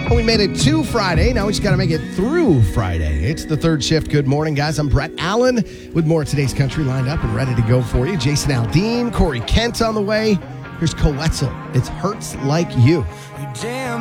We made it to Friday. Now we just got to make it through Friday. It's the third shift. Good morning, guys. I'm Brett Allen with more of today's country lined up and ready to go for you. Jason Aldean, Corey Kent on the way. Here's Cole Wetzel. It hurts like you.